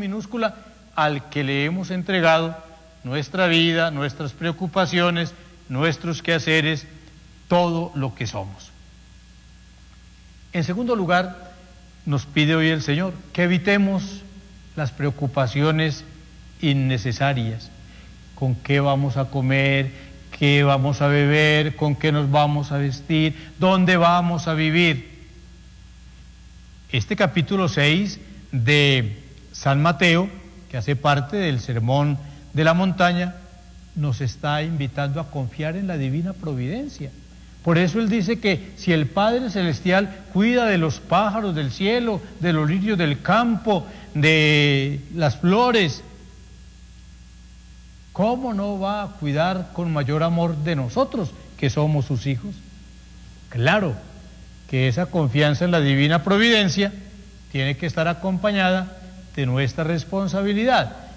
minúscula al que le hemos entregado nuestra vida, nuestras preocupaciones, nuestros quehaceres, todo lo que somos. En segundo lugar, nos pide hoy el Señor que evitemos las preocupaciones innecesarias. ¿Con qué vamos a comer? ¿Qué vamos a beber? ¿Con qué nos vamos a vestir? ¿Dónde vamos a vivir? Este capítulo 6 de San Mateo, que hace parte del Sermón de la Montaña, nos está invitando a confiar en la divina providencia. Por eso él dice que si el Padre Celestial cuida de los pájaros del cielo, de los lirios del campo, de las flores, ¿cómo no va a cuidar con mayor amor de nosotros, que somos sus hijos? Claro que esa confianza en la divina providencia tiene que estar acompañada de nuestra responsabilidad.